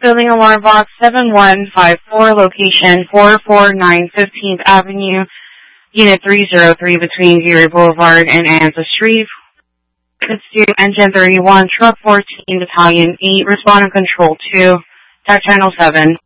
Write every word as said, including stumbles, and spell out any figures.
Building alarm box seven one five four, location four four nine fifteenth Avenue, Unit three oh three between Geary Boulevard and Anza Street. It's due Engine thirty-one, Truck fourteen, Battalion eight, Responding Control two, Tech Channel seven.